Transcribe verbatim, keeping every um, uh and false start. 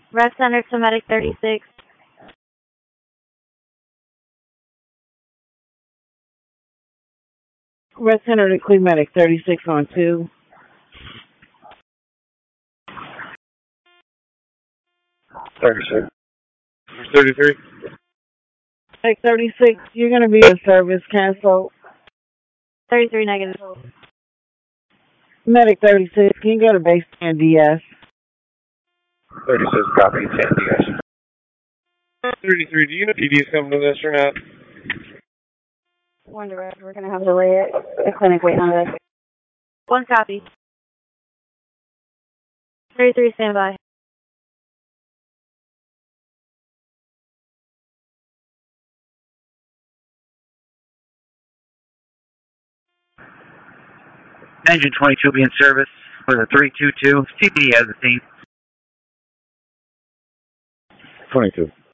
Rec Center to Medic thirty-six. Rec Center to Clean Medic thirty-six on two. thirty-six. thirty-three. Medic thirty-six, you're going to be in service, cancel. thirty-three negative. Medic thirty-six, can you go to base ten D S? thirty-six, copy, ten D S. thirty-three, do you know if P D is coming to this or not? One direct, we're going to have to lay it. The clinic waiting on this. One copy. thirty-three, stand by. Engine twenty-two be in service with a three two two. C P D has the scene. twenty-two.